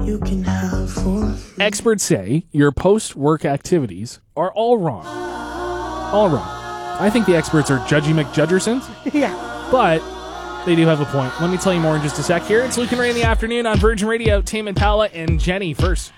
you can have for free. Experts say your post-work activities are all wrong. All wrong. I think the experts are Judgy McJudgersons. Yeah. But they do have a point. Let me tell you more in just a sec here. It's Luke and Ray in the afternoon on Virgin Radio. Tame Impala and Jenny first.